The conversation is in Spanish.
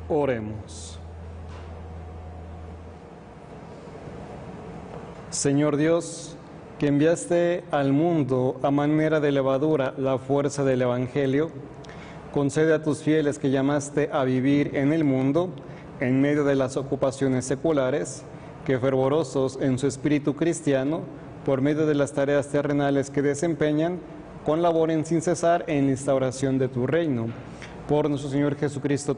Oremos. Señor Dios, que enviaste al mundo a manera de levadura la fuerza del Evangelio, concede a tus fieles que llamaste a vivir en el mundo, en medio de las ocupaciones seculares, que fervorosos en su espíritu cristiano, por medio de las tareas terrenales que desempeñan, colaboren sin cesar en la instauración de tu reino. Por nuestro Señor Jesucristo,